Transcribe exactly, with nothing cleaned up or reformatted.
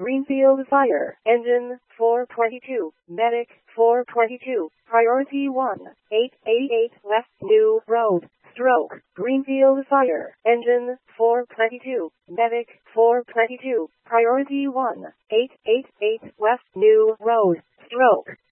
Greenfield Fire Engine four twenty-two, Medic four twenty-two, Priority one, eight eighty-eight West New Road, Stroke, Greenfield Fire Engine four twenty-two, Medic four twenty-two, Priority one, eight eighty-eight West New Road, Stroke.